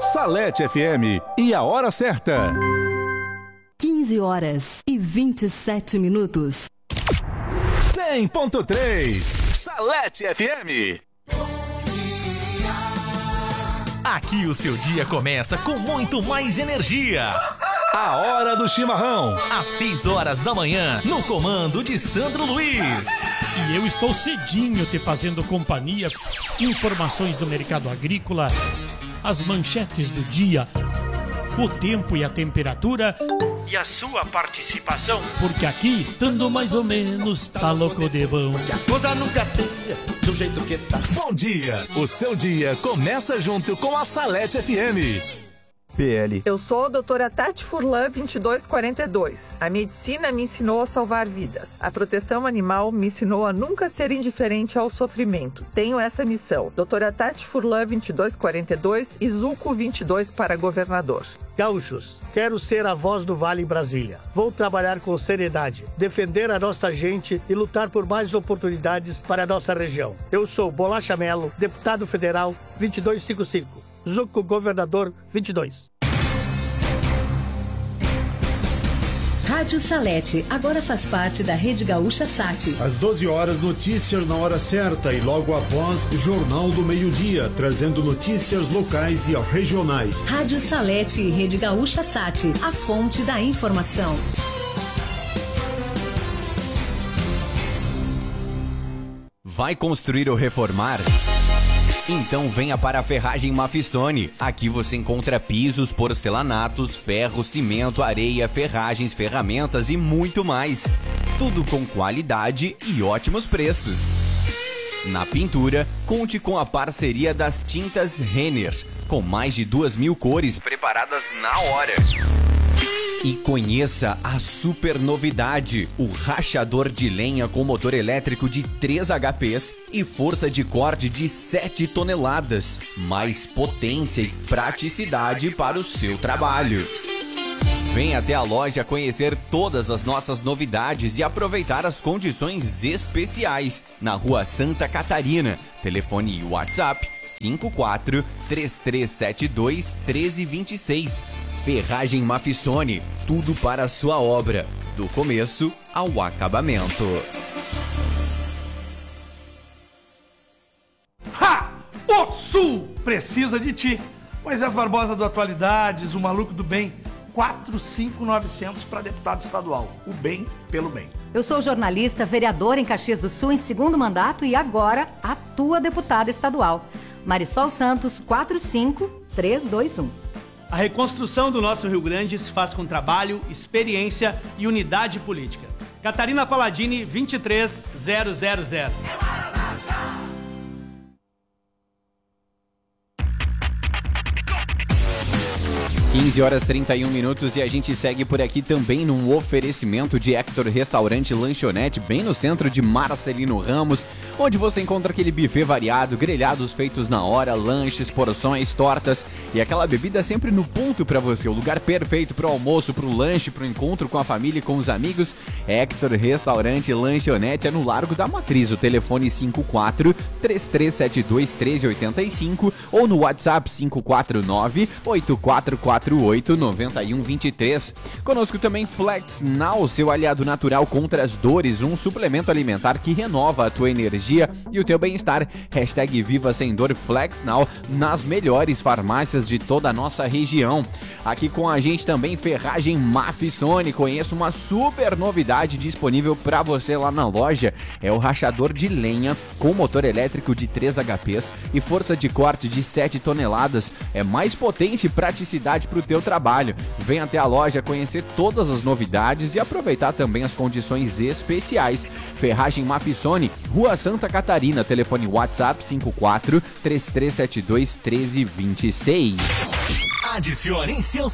Salete FM e a hora certa. 15h27. 100.3 Salete FM. Aqui o seu dia começa com muito mais energia. A hora do chimarrão. Às 6 horas da manhã, no comando de Sandro Luiz. E eu estou cedinho te fazendo companhia. Informações do mercado agrícola, as manchetes do dia, o tempo e a temperatura e a sua participação. Porque aqui, tando mais ou menos, tá louco de bom. Que a coisa nunca tem do jeito que tá. Bom dia. O seu dia começa junto com a Salete FM. PL. Eu sou a doutora Tati Furlan 2242. A medicina me ensinou a salvar vidas. A proteção animal me ensinou a nunca ser indiferente ao sofrimento. Tenho essa missão. Doutora Tati Furlan 2242 e Zuco 22 para governador. Gaúchos, quero ser a voz do Vale em Brasília. Vou trabalhar com seriedade, defender a nossa gente e lutar por mais oportunidades para a nossa região. Eu sou Bolacha Melo, deputado federal 2255. Zuco, governador 22. Rádio Salete agora faz parte da Rede Gaúcha Sat. Às 12 horas, notícias na hora certa e logo após, Jornal do Meio-Dia, trazendo notícias locais e regionais. Rádio Salete e Rede Gaúcha Sat, a fonte da informação. Vai construir ou reformar? Então venha para a Ferragem Mafissoni. Aqui você encontra pisos, porcelanatos, ferro, cimento, areia, ferragens, ferramentas e muito mais. Tudo com qualidade e ótimos preços. Na pintura, conte com a parceria das tintas Renner, com mais de 2.000 cores preparadas na hora. E conheça a super novidade, o rachador de lenha com motor elétrico de 3 HPs e força de corte de 7 toneladas. Mais potência e praticidade para o seu trabalho. Venha até a loja conhecer todas as nossas novidades e aproveitar as condições especiais. Na Rua Santa Catarina, telefone e WhatsApp 54 3372 1326. Ferragem Mafissoni, tudo para a sua obra, do começo ao acabamento. Ha! O Sul precisa de ti. Moisés Barbosa do Atualidades, o maluco do bem, 45900 para deputado estadual. O bem pelo bem. Eu sou jornalista, vereadora em Caxias do Sul em 2º mandato e agora atua deputada estadual. Marisol Santos, 45321. A reconstrução do nosso Rio Grande se faz com trabalho, experiência e unidade política. Catarina Palladini, 23000. 15h31 e a gente segue por aqui também num oferecimento de Hector Restaurante Lanchonete, bem no centro de Marcelino Ramos, onde você encontra aquele buffet variado, grelhados feitos na hora, lanches, porções, tortas e aquela bebida sempre no ponto para você, o lugar perfeito para o almoço, para o lanche, para o encontro com a família e com os amigos. Hector Restaurante Lanchonete é no Largo da Matriz, o telefone 54 3372 1385 ou no WhatsApp 549 8448 9123. Conosco também Flex Now, seu aliado natural contra as dores, um suplemento alimentar que renova a tua energia e o teu bem-estar. Hashtag Viva Sem Dor Flex Now nas melhores farmácias de toda a nossa região. Aqui com a gente também Ferragem Mafissoni. Conheço uma super novidade disponível para você lá na loja. É o rachador de lenha com motor elétrico de 3 HPs e força de corte de 7 toneladas. É mais potência e praticidade para o teu trabalho. Vem até a loja conhecer todas as novidades e aproveitar também as condições especiais. Ferragem Mafissoni, Rua Santa Catarina, telefone WhatsApp 54 3372 1326. Adicione em seu